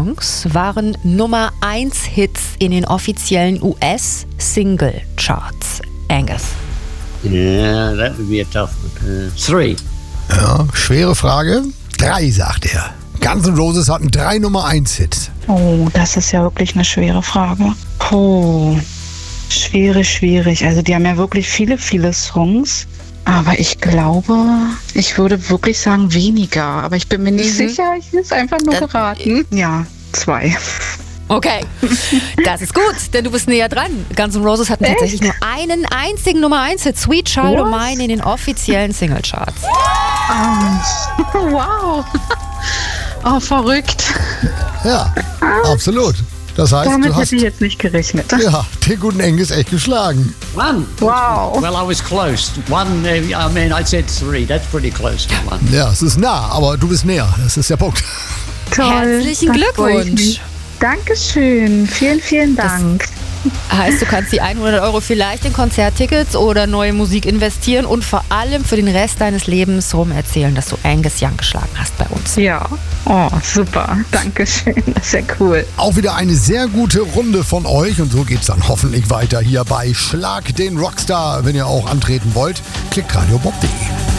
Songs waren Nummer 1 Hits in den offiziellen US-Single-Charts. Angus. Yeah, that would be a tough one. 3. Ja, schwere Frage. 3, sagt er. Guns N' Roses hatten 3 Nummer 1 Hits. Oh, das ist ja wirklich eine schwere Frage. Oh, schwierig. Also die haben ja wirklich viele Songs. Aber ich glaube, ich würde wirklich sagen weniger. Aber ich bin mir nicht sicher. Ich will es einfach nur geraten. Ja, 2. Okay, das ist gut, denn du bist näher dran. Guns N' Roses hatten tatsächlich nur einen einzigen Nummer 1 Hit, Sweet Child O' Mine, in den offiziellen Singlecharts. Wow. Oh, verrückt. Ja, absolut. Das heißt, Damit du hast hätte ich jetzt nicht gerechnet. den guten Angus echt geschlagen. 1. Wow. Well, I was close. 1, I said 3. That's pretty close to 1. Ja, es ist nah, aber du bist näher. Das ist der Punkt. Toll. Herzlichen das freut Glückwunsch. mich. Dankeschön. Vielen Dank. Heißt, du kannst die 100 € vielleicht in Konzerttickets oder neue Musik investieren und vor allem für den Rest deines Lebens rum erzählen, dass du Angus Young geschlagen hast bei uns. Ja. Oh, super. Dankeschön. Das ist ja cool. Auch wieder eine sehr gute Runde von euch und so geht's dann hoffentlich weiter hier bei Schlag den Rockstar. Wenn ihr auch antreten wollt, klickt radiobob.de.